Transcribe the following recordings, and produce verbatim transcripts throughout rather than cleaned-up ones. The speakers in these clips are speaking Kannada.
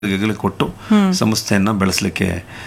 ಕೊಟ್ಟು ಸಂಸ್ಥೆಯನ್ನು ಬೆಳೆಸಲಿಕ್ಕೆ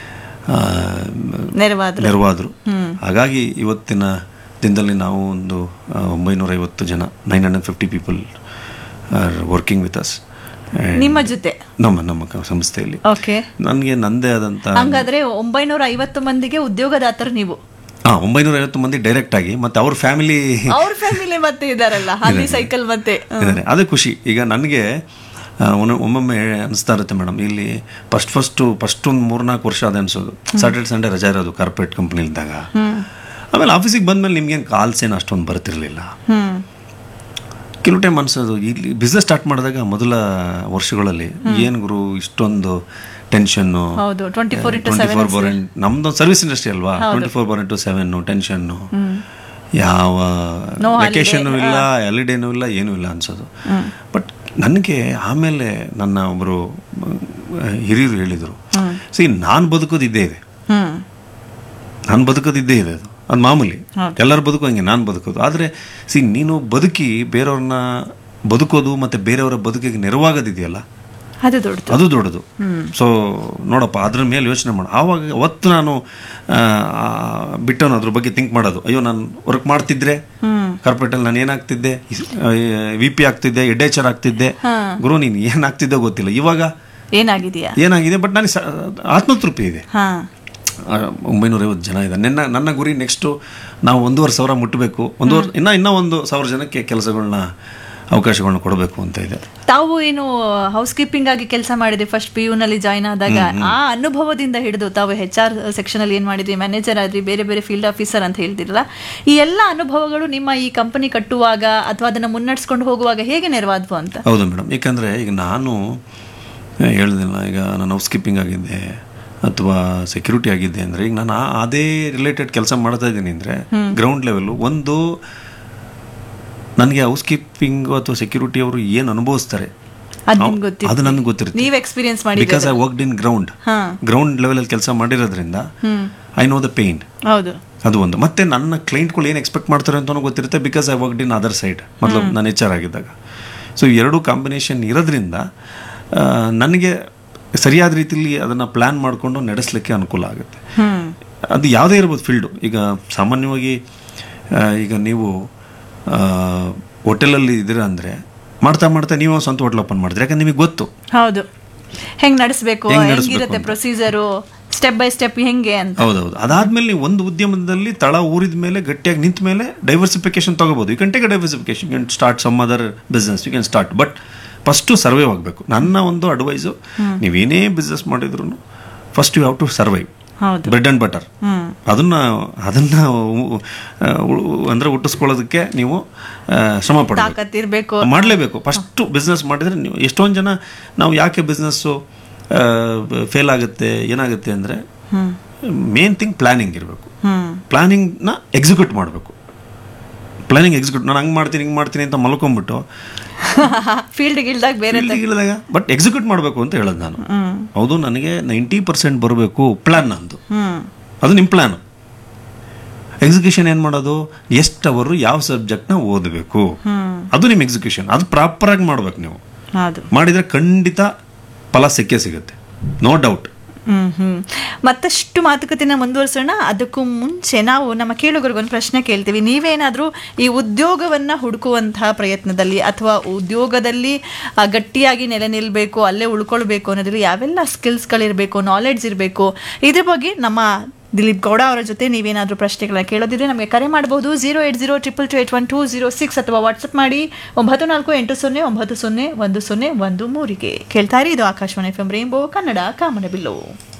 ನೆರವಾದ್ರು ನೆರವಾದರು. ಹಾಗಾಗಿ ಇವತ್ತಿನ ದಿನದಲ್ಲಿ ನಾವು ಒಂದು ಒಂಬೈನೂರ ಐವತ್ತು ಜನ nine hundred fifty people are working with us ನಿಮ್ಮ ಜೊತೆ ನಮ್ಮ ನಮ್ಮ ಸಂಸ್ಥೆಯಲ್ಲಿ. ಓಕೆ, ನನಗೆ ನಂದೇ ಆದಂತ ಹಂಗಾದ್ರೆ ಒಂಬೈನೂರ ಐವತ್ತು ಮಂದಿಗೆ ಉದ್ಯೋಗದಾತರು ನೀವು. ಹಾ, ಒಂಬೈನೂರ ಐವತ್ತು ಮಂದಿ ಡೈರೆಕ್ಟ್ ಆಗಿ, ಮತ್ತೆ ಅವ್ರ ಫ್ಯಾಮಿಲಿ ಅವ್ರ ಫ್ಯಾಮಿಲಿ ಮತ್ತೆ ಇದಾರಲ್ಲ, ಹಾದಿ ಸೈಕಲ್ ಮತ್ತೆ ಇದ್ದಾರೆ. ಅದೇ ಖುಷಿ. ಈಗ ನನಗೆ ಒಮ್ಮೊಮ್ಮೆ ಅನಿಸ್ತಾ ಇರುತ್ತೆ ಮೇಡಮ್, ಇಲ್ಲಿ ಫಸ್ಟ್ ಫಸ್ಟು ಫಸ್ಟ್ ಒಂದು ಮೂರ್ನಾಲ್ಕು ವರ್ಷ ಅದೇ ಅನ್ಸೋದು, ಸ್ಯಾಟರ್ಡೆ ಸಂಡೇ ರಜಾ ಇರೋದು ಕಾರ್ಪೊರೇಟ್ ಕಂಪ್ನಿ ಇದ್ದಾಗ. ಆಮೇಲೆ ಆಫೀಸಿಗೆ ಬಂದ್ಮೇಲೆ ನಿಮ್ಗೇನು ಕಾಲ್ಸ್ ಏನು ಅಷ್ಟೊಂದು ಬರ್ತಿರ್ಲಿಲ್ಲ. ಕೆಲವು ಟೈಮ್ ಅನ್ಸೋದು, ಇಲ್ಲಿ ಬಿಸ್ನೆಸ್ ಸ್ಟಾರ್ಟ್ ಮಾಡಿದಾಗ ಮೊದಲ ವರ್ಷಗಳಲ್ಲಿ ಏನು ಗುರು ಇಷ್ಟೊಂದು ಟೆನ್ಷನ್ನು, ಟ್ವೆಂಟಿ ಫೋರ್ ಫೋರ್ ನಮ್ದು ಸರ್ವಿಸ್ ಇಂಡಸ್ಟ್ರಿ ಅಲ್ವಾ, ಟ್ವೆಂಟಿ ಫೋರ್ ಬರ್ ಇಂಟು ಸೆವೆನ್ ಟೆನ್ಷನ್ನು, ಯಾವ ವೆಕೇಶನ್ನು ಇಲ್ಲ, ಹಾಲಿಡೇನೂ ಇಲ್ಲ, ಏನೂ ಇಲ್ಲ ಅನ್ಸೋದು. ಬಟ್ ನನಗೆ ಆಮೇಲೆ ನನ್ನ ಒಬ್ಬರು ಹಿರಿಯರು ಹೇಳಿದರು, ಸಿ ನಾನು ಬದುಕೋದಿದ್ದೇ ಇದೆ, ನಾನು ಬದುಕೋದಿದ್ದೇ ಇದೆ, ಅದು ಅದು ಮಾಮೂಲಿ, ಎಲ್ಲರೂ ಬದುಕು ಹಂಗೆ ನಾನು ಬದುಕೋದು. ಆದರೆ ಸಿ ನೀನು ಬದುಕಿ ಬೇರೆಯವ್ರನ್ನ ಬದುಕೋದು ಮತ್ತು ಬೇರೆಯವರ ಬದುಕಿಗೆ ನೆರವಾಗೋದಿದೆಯಲ್ಲ, ಅದು ದೊಡ್ಡದು, ಅದು ದೊಡ್ಡದು. ಸೊ ನೋಡಪ್ಪ, ಅದ್ರ ಮೇಲೆ ಯೋಚನೆ ಮಾಡು. ಆವಾಗ ಅವತ್ತು ನಾನು ಬಿಟ್ಟವನು ಅದ್ರ ಬಗ್ಗೆ ಥಿಂಕ್ ಮಾಡೋದು, ಅಯ್ಯೋ ನಾನು ವರ್ಕ್ ಮಾಡ್ತಿದ್ರೆ ಕಾರ್ಪೊರೇಟಲ್ಲಿ ನಾನು ಏನಾಗ್ತಿದ್ದೆ, V P ಆಗ್ತಿದ್ದೆ, head H R ಆಗ್ತಿದ್ದೆ, ಗುರು ನೀನು ಏನಾಗ್ತಿದ್ದೆ ಗೊತ್ತಿಲ್ಲ, ಇವಾಗ ಏನಾಗಿದೆಯಾ ಏನಾಗಿದೆ. ಬಟ್ ನನಗೆ ಆತ್ಮತೃಪ್ತಿ ಇದೆ. ಒಂಬೈನೂರ ಐವತ್ತು ಜನ ಇದೆ. ನನ್ನ ನನ್ನ ಗುರಿ ನೆಕ್ಸ್ಟು ನಾವು ಒಂದೂವರೆ ಸಾವಿರ ಮುಟ್ಟಬೇಕು, ಒಂದೂವರೆ ಇನ್ನೂ ಇನ್ನೂ ಒಂದು ಸಾವಿರ ಜನಕ್ಕೆ ಕೆಲಸಗಳನ್ನ ಅವಕಾಶಗಳನ್ನ ಕೊಡಬೇಕು ಅಂತ ಇದೆ. ತಾವು ಏನು ಹೌಸ್ ಕೀಪಿಂಗ್ ಆಗಿ ಕೆಲಸ ಮಾಡಿದ್ರಿ ಫಸ್ಟ್ ಪಿ ಯು ನಲ್ಲಿ ಜಾಯ್ನ್ ಆದಾಗ, ಆ ಅನುಭವದಿಂದ ಹಿಡಿದು ತಾವು ಹೆಚ್ ಆರ್ ಸೆಕ್ಷನ್ ಅಲ್ಲಿ ಏನ್ ಮಾಡಿದ್ರಿ, ಮ್ಯಾನೇಜರ್ ಆದ್ರಿ, ಬೇರೆ ಬೇರೆ ಫೀಲ್ಡ್ ಆಫೀಸರ್ ಅಂತ ಹೇಳ್ತಿರಲ್ಲ, ಈ ಎಲ್ಲ ಅನುಭವಗಳು ನಿಮ್ಮ ಈ ಕಂಪನಿ ಕಟ್ಟುವಾಗ ಅಥವಾ ಅದನ್ನ ಮುನ್ನಡೆಸ್ಕೊಂಡು ಹೋಗುವಾಗ ಹೇಗೆ ನೆರವಾದ್ವು ಅಂತ? ಹೌದು ಮೇಡಮ್, ಯಾಕಂದ್ರೆ ಈಗ ನಾನು ಹೇಳಿದಿಲ್ಲ, ಈಗ ನಾನು ಹೌಸ್ ಕೀಪಿಂಗ್ ಆಗಿದ್ದೆ ಅಥವಾ ಸೆಕ್ಯೂರಿಟಿ ಆಗಿದ್ದೆ ಅಂದರೆ, ಈಗ ನಾನು ಅದೇ ರಿಲೇಟೆಡ್ ಕೆಲಸ ಮಾಡ್ತಾ ಇದ್ದೀನಿ ಅಂದರೆ ಗ್ರೌಂಡ್ ಲೆವೆಲ್ ಒಂದು ನನಗೆ ಹೌಸ್ ಕೀಪಿಂಗ್ ಅಥವಾ ಸೆಕ್ಯೂರಿಟಿ ಅವರು ಏನು ಅನುಭವಿಸ್ತಾರೆ ಅದು ನನಗೆ ಗೊತ್ತಿರುತ್ತೆ. ನೀವು ಎಕ್ಸ್ಪೀರಿಯನ್ಸ್ ಮಾಡಿ, because I worked in ground ground ಲೆವೆಲಲ್ಲಿ ಕೆಲಸ ಮಾಡಿರೋದ್ರಿಂದ ಐ ನೋ ದ ಪೇನ್. ಹೌದು, ಅದು ಒಂದು. ಮತ್ತೆ ನನ್ನ ಕ್ಲೈಂಟ್ಗಳು ಏನು ಎಕ್ಸ್ಪೆಕ್ಟ್ ಮಾಡ್ತಾರೆ ಅಂತ ಗೊತ್ತಿರುತ್ತೆ, because I worked in other side, ಮೊದಲು ನಾನು ಎಚ್ ಆರ್ ಆಗಿದ್ದಾಗ. ಸೊ ಎರಡು ಕಾಂಬಿನೇಷನ್ ಇರೋದ್ರಿಂದ ನನಗೆ ಸರಿಯಾದ ರೀತಿಯಲ್ಲಿ ಅದನ್ನು ಪ್ಲ್ಯಾನ್ ಮಾಡಿಕೊಂಡು ನಡೆಸಲಿಕ್ಕೆ ಅನುಕೂಲ ಆಗುತ್ತೆ. ಅದು ಯಾವುದೇ ಇರ್ಬೋದು ಫೀಲ್ಡು. ಈಗ ಸಾಮಾನ್ಯವಾಗಿ ಈಗ ನೀವು ಹೋಟೆಲಲ್ಲಿ ಇದ್ದೀರಾ ಅಂದರೆ ಮಾಡ್ತಾ ಮಾಡ್ತಾ ನೀವು ಸ್ವಂತ ಹೋಟೆಲ್ ಓಪನ್ ಮಾಡಿದ್ರೆ, ಯಾಕಂದ್ರೆ ನಿಮಗೆ ಗೊತ್ತು ಹೌದು ಹೆಂಗೆ ನಡೆಸಬೇಕು, ಹೆಂಗಿರುತ್ತೆ ಪ್ರೊಸೀಜರು, ಸ್ಟೆಪ್ ಬೈ ಸ್ಟೆಪ್ ಹೆಂಗೆ ಅಂತ. ಹೌದೌದು. ಅದಾದ್ಮೇಲೆ ನೀವು ಒಂದು ಉದ್ಯಮದಲ್ಲಿ ತಳ ಊರಿದ ಮೇಲೆ ಗಟ್ಟಿಯಾಗಿ ನಿಂತ ಮೇಲೆ ಡೈವರ್ಸಿಫಿಕೇಶನ್ ತಗೋಬಹುದು. You can take a diversification, you can start some other business, you can start. But first survive ಆಗಬೇಕು. ನನ್ನ ಒಂದು ಅಡ್ವೈಸು, ನೀವೇನೇ ಬಿಸ್ನೆಸ್ ಮಾಡಿದ್ರು first you have to survive. Bread and butter ಅದನ್ನ ಅದನ್ನ ಅಂದ್ರೆ ಹುಟ್ಟಿಸ್ಕೊಳ್ಳೋದಕ್ಕೆ ನೀವು ಶ್ರಮ ಪಡಬೇಕು, ಮಾಡಲೇಬೇಕು. ಫಸ್ಟ್ ಬಿಸ್ನೆಸ್ ಮಾಡಿದ್ರೆ ನೀವು, ಎಷ್ಟೊಂದು ಜನ ನಾವು ಯಾಕೆ ಬಿಸ್ನೆಸ್ಸು ಫೇಲ್ ಆಗುತ್ತೆ ಏನಾಗುತ್ತೆ ಅಂದರೆ, ಮೇನ್ ಥಿಂಗ್ ಪ್ಲಾನಿಂಗ್ ಇರಬೇಕು. ಪ್ಲಾನಿಂಗ್ನ ಎಕ್ಸಿಕ್ಯೂಟ್ ಮಾಡಬೇಕು. ಪ್ಲಾನಿಂಗ್ ಎಕ್ಸಿಕ್ಯೂಟ್, ನಾನು ಹಂಗೆ ಮಾಡ್ತೀನಿ ಹಿಂಗೆ ಮಾಡ್ತೀನಿ ಅಂತ ಮಲ್ಕೊಂಡ್ಬಿಟ್ಟು ಫೀಲ್ಡ್ಗೆ ಇಳಿದಾಗ ಬೇರೆ ಇಳಿದಾಗ ಬಟ್ ಎಕ್ಸಿಕ್ಯೂಟ್ ಮಾಡಬೇಕು ಅಂತ ಹೇಳೋದು ನಾನು. ಹೌದು, ನನಗೆ ನೈಂಟಿ ಪರ್ಸೆಂಟ್ ಬರಬೇಕು ಪ್ಲಾನ್ ನಂದು, ಅದು ನಿಮ್ಮ ಪ್ಲಾನ್. ಎಕ್ಸಿಕ್ಯೂಷನ್ ಏನು ಮಾಡೋದು, ಎಷ್ಟು ಅವರು ಯಾವ ಸಬ್ಜೆಕ್ಟ್ನ ಓದಬೇಕು, ಅದು ನಿಮ್ಮ ಎಕ್ಸಿಕ್ಯೂಷನ್. ಅದು ಪ್ರಾಪರಾಗಿ ಮಾಡ್ಬೇಕು. ನೀವು ಮಾಡಿದರೆ ಖಂಡಿತ ಫಲ ಸಿಕ್ಕೇ ಸಿಗುತ್ತೆ, ನೋ ಡೌಟ್. ಹ್ಮ್ ಹ್ಮ್ ಮತ್ತಷ್ಟು ಮಾತುಕತೆನ ಮುಂದುವರಿಸೋಣ. ಅದಕ್ಕೂ ಮುಂಚೆ ನಾವು ನಮ್ಮ ಕೇಳುಗರಿಗೊಂದು ಪ್ರಶ್ನೆ ಕೇಳ್ತೀವಿ. ನೀವೇನಾದರೂ ಈ ಉದ್ಯೋಗವನ್ನ ಹುಡುಕುವಂತಹ ಪ್ರಯತ್ನದಲ್ಲಿ ಅಥವಾ ಉದ್ಯೋಗದಲ್ಲಿ ಗಟ್ಟಿಯಾಗಿ ನೆಲೆ ನಿಲ್ಲಬೇಕು, ಅಲ್ಲೇ ಉಳ್ಕೊಳ್ಬೇಕು ಅನ್ನೋದ್ರಲ್ಲಿ ಯಾವೆಲ್ಲ ಸ್ಕಿಲ್ಸ್ಗಳಿರಬೇಕು, ನಾಲೆಡ್ಜ್ ಇರಬೇಕು, ಇದ್ರ ಬಗ್ಗೆ ನಮ್ಮ ದಿಲೀಪ್ ಗೌಡ ಅವರ ಜೊತೆ ನೀವೇನಾದರೂ ಪ್ರಶ್ನೆಗಳನ್ನ ಕೇಳೋದಿದ್ರೆ ನಮಗೆ ಕರೆ ಮಾಡಬಹುದು. Zero eight zero triple to eight one two zero six ಅಥವಾ ವಾಟ್ಸಪ್ ಮಾಡಿ ಒಂಬತ್ತು ನಾಲ್ಕು ಎಂಟು ಸೊನ್ನೆ ಒಂಬತ್ತು ಸೊನ್ನೆ ಒಂದು ಸೊನ್ನೆ ಒಂದು ಮೂರಿಗೆ. ಕೇಳ್ತಾ ಇರಿ, ಇದು Akashvani F M rainbow Kannada ಕಾಮನಬಿಲ್ಲು.